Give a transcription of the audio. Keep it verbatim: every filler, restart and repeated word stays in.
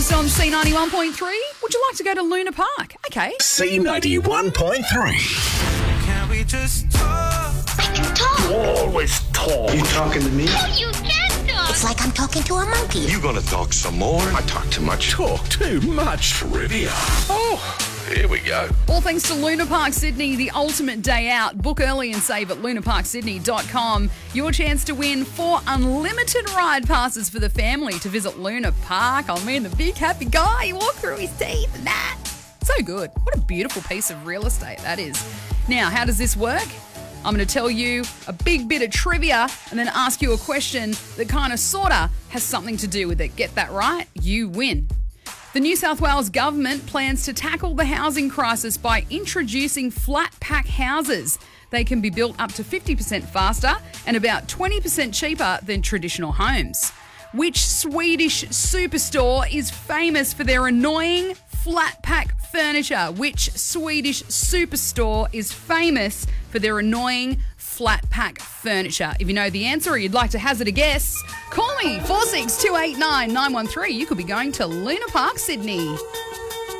breakfast on C ninety-one point three. Would you like to go to Luna Park? Okay. C ninety-one point three. Can we just talk? I can talk. You always talk. You talking to me? No, you can't talk. It's like I'm talking to a monkey. You gonna talk some more? I talk too much. Talk too much. Trivia. Oh, here we go. All thanks to Luna Park Sydney, the ultimate day out. Book early and save at luna park sydney dot com. Your chance to win four unlimited ride passes for the family to visit Luna Park. I mean, the big happy guy, you walk through his teeth and that. So good. What a beautiful piece of real estate that is. Now, how does this work? I'm going to tell you a big bit of trivia and then ask you a question that kind of sorta has something to do with it. Get that right? You win. The New South Wales government plans to tackle the housing crisis by introducing flat pack houses. They can be built up to fifty percent faster and about twenty percent cheaper than traditional homes. Which Swedish superstore is famous for their annoying flat pack furniture? Which Swedish superstore is famous for their annoying flat pack furniture? If you know the answer or you'd like to hazard a guess, call me four six two eight nine nine one three. You could be going to Luna Park, Sydney.